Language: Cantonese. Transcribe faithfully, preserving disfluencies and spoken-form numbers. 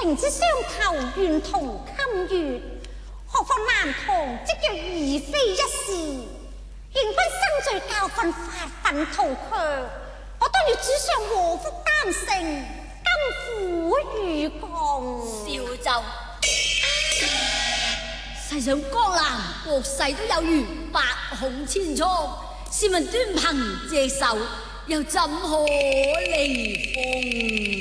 情之相投，願同堪月。何況南唐即若兒妃一事，願分生罪教訓，發奮圖強。我當要主上禍福擔承，甘苦與共。 少就世上江南國勢都有如百孔千瘡，試問端憑這手，又怎可離鳳？